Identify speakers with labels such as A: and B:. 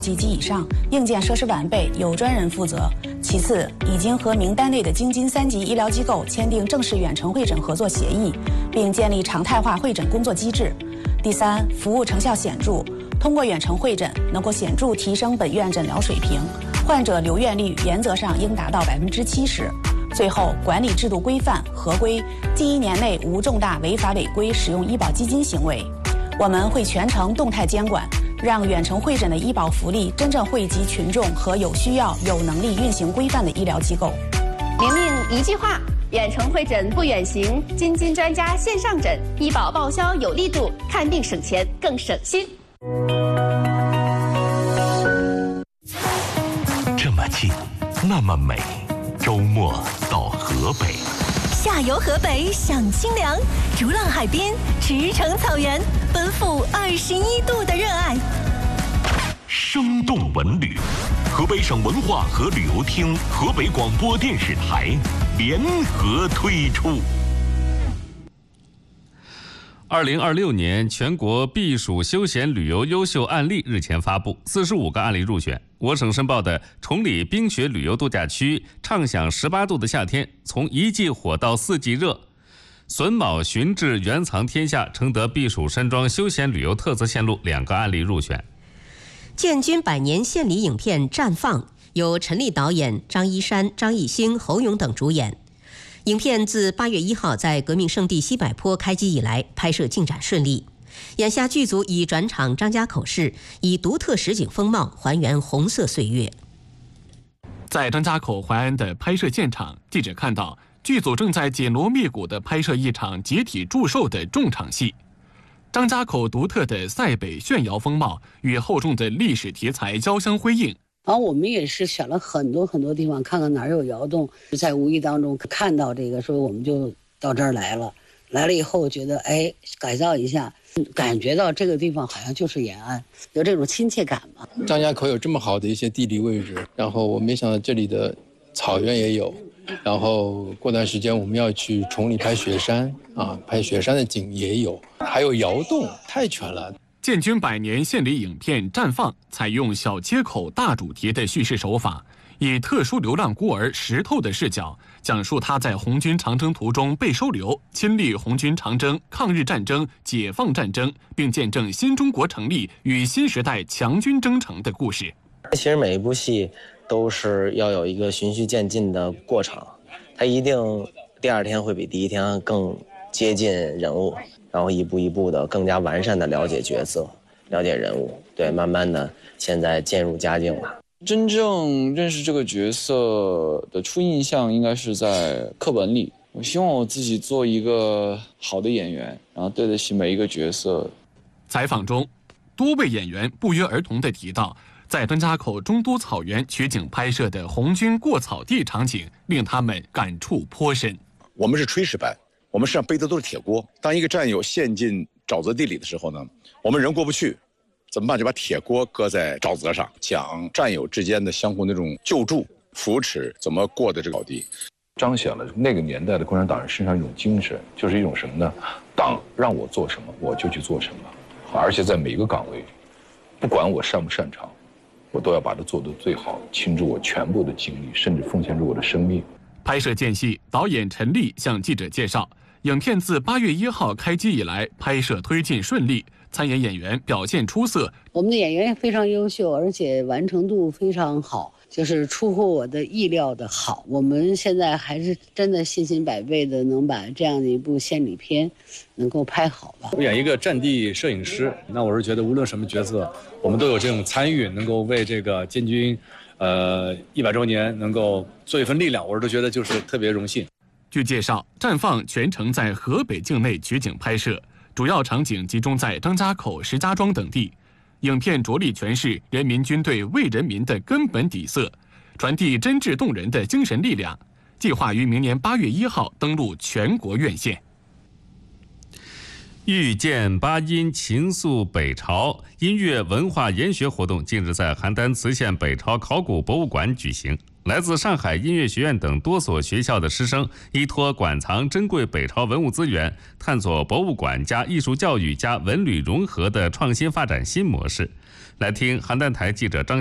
A: 级及以上，硬件设施完备，有专人负责。其次，已经和名单内的京津3级医疗机构签订正式远程会诊合作协议，并建立常态化会诊工作机制。第三，服务成效显著，通过远程会诊能够显著提升本院诊疗水平，患者留院率原则上应达到70%。最后，管理制度规范合规，近1年内无重大违法违规使用医保基金行为。我们会全程动态监管，让远程会诊的医保福利真正惠及群众和有需要、有能力运行规范的医疗机构。
B: 明明一句话，远程会诊不远行，京津专家线上诊，医保报销有力度，看病省钱更省心。
C: 这么近，那么美，周末到河北。
D: 下游河北享清凉，逐浪海边，驰骋草原，奔赴21度的热爱。
C: 生动文旅，河北省文化和旅游厅、河北广播电视台联合推出。
E: 2026年全国避暑休闲旅游优秀案例日前发布，45个案例入选。我省申报的崇礼冰雪旅游度假区畅享18度的夏天，从1季火到4季热。榫卯寻至原藏天下承德避暑山庄休闲旅游特色线路2个案例入选。
F: 建军100年献礼影片《绽放》由陈立导演，张一山、张艺兴、侯勇等主演。影片自8月1号在革命圣地西柏坡开机以来，拍摄进展顺利。眼下剧组已转场张家口市，以独特实景风貌还原红色岁月。
G: 在张家口淮安的拍摄现场，记者看到剧组正在紧锣密鼓地拍摄一场集体祝寿的重场戏。张家口独特的塞北炫窑风貌与厚重的历史题材交相辉映。
H: 然后我们也是选了很多地方，看看哪儿有窑洞，在无意当中看到这个，所以我们就到这儿来了。来了以后觉得，改造一下，感觉到这个地方好像就是延安，有这种亲切感嘛。
I: 张家口有这么好的一些地理位置，然后我没想到这里的草原也有，然后过段时间我们要去崇礼拍雪山啊，拍雪山的景也有，还有窑洞，太全了。
G: 建军100年献礼影片《绽放》采用小切口大主题的叙事手法，以特殊流浪孤儿石头的视角，讲述他在红军长征途中被收留，亲历红军长征、抗日战争、解放战争，并见证新中国成立与新时代强军征程的故事。
J: 其实每一部戏都是要有一个循序渐进的过程，它一定第2天会比第1天更接近人物，然后一步一步的更加完善的了解角色，了解人物，对，慢慢的现在渐入佳境了。
K: 真正认识这个角色的初印象应该是在课本里。我希望我自己做一个好的演员，然后对得起每一个角色。
G: 采访中，多位演员不约而同地提到，在张家口中都草原取景拍摄的红军过草地场景，令他们感触颇深。
L: 我们是炊事班，我们身上背的都是铁锅。当一个战友陷进沼泽地里的时候呢，我们人过不去，怎么办？就把铁锅搁在沼泽上，讲战友之间的相互那种救助、扶持，怎么过的这个草地，
M: 彰显了那个年代的共产党人身上一种精神，就是一种什么呢？党让我做什么，我就去做什么，而且在每一个岗位，不管我擅不擅长，我都要把它做得最好，倾注我全部的精力，甚至奉献出我的生命。
G: 拍摄间隙，导演陈立向记者介绍，影片自8月1号开机以来，拍摄推进顺利，参演演员表现出色。
H: 我们的演员也非常优秀，而且完成度非常好，就是出乎我的意料的好。我们现在还是真的信心百倍的，能把这样的一部献礼片能够拍好吧。
N: 我演一个战地摄影师，那我是觉得无论什么角色，我们都有这种参与，能够为这个建军100周年能够做一份力量，我都觉得就是特别荣幸。
G: 据介绍，绽放全程在河北境内取景拍摄，主要场景集中在张家口、石家庄等地。影片着力诠释人民军队为人民的根本底色，传递真挚动人的精神力量。计划于明年8月1号登陆全国院线。
E: 遇见八音情愫北朝音乐文化研学活动近日在邯郸磁县北朝考古博物馆举行。 来自上海音乐学院等多所学校的师生，依托馆藏珍贵北朝文物资源，探索博物馆加艺术教育加文旅融合的创新发展新模式。来听邯郸台记者张